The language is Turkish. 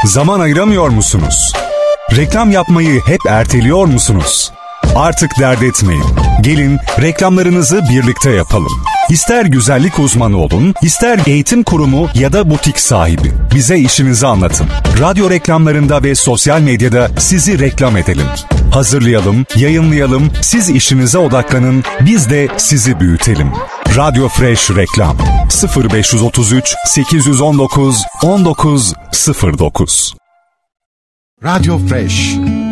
Zaman ayıramıyor musunuz? Reklam yapmayı hep erteliyor musunuz? Artık dert etmeyin. Gelin reklamlarınızı birlikte yapalım. İster güzellik uzmanı olun, ister eğitim kurumu ya da butik sahibi. Bize işinizi anlatın. Radyo reklamlarında ve sosyal medyada sizi reklam edelim. Hazırlayalım, yayınlayalım, siz işinize odaklanın, biz de sizi büyütelim. Radyo Fresh Reklam 0533 819 1909. Radyo Fresh